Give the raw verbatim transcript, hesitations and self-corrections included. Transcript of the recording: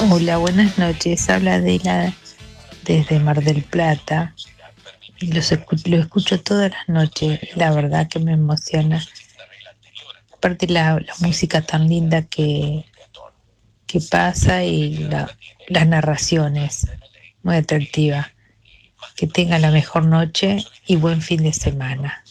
Hola, buenas noches. Habla Adela desde Mar del Plata. Y los escu- lo escucho todas las noches. La verdad que me emociona. Aparte la, la música tan linda que, que pasa y la- las narraciones. Muy atractiva. Que tenga la mejor noche y buen fin de semana.